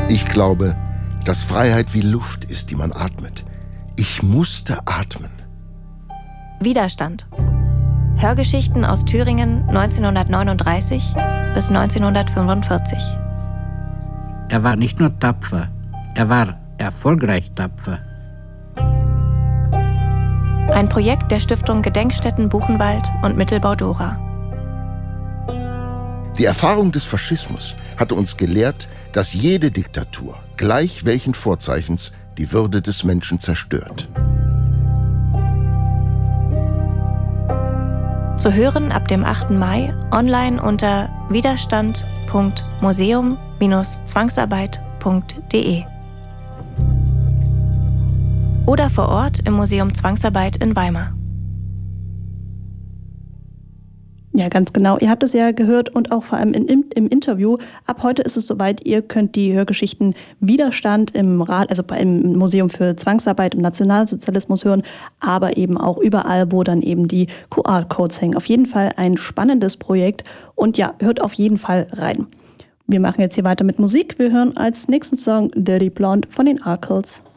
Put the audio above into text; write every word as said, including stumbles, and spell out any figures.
Ich glaube, dass Freiheit wie Luft ist, die man atmet. Ich musste atmen. Widerstand. Hörgeschichten aus Thüringen neunzehnhundertneununddreißig bis neunzehnhundertfünfundvierzig. Er war nicht nur tapfer, er war erfolgreich tapfer. Ein Projekt der Stiftung Gedenkstätten Buchenwald und Mittelbau Dora. Die Erfahrung des Faschismus hatte uns gelehrt, dass jede Diktatur, gleich welchen Vorzeichens, die Würde des Menschen zerstört. Zu hören ab dem achten Mai online unter widerstand punkt museum Bindestrich zwangsarbeit punkt de oder vor Ort im Museum Zwangsarbeit in Weimar. Ja, ganz genau. Ihr habt es ja gehört und auch vor allem in, im Interview. Ab heute ist es soweit, ihr könnt die Hörgeschichten Widerstand im Rat, also im Museum für Zwangsarbeit im Nationalsozialismus hören, aber eben auch überall, wo dann eben die Q R-Codes hängen. Auf jeden Fall ein spannendes Projekt und ja, hört auf jeden Fall rein. Wir machen jetzt hier weiter mit Musik. Wir hören als nächsten Song Dirty Blonde von den Arcles.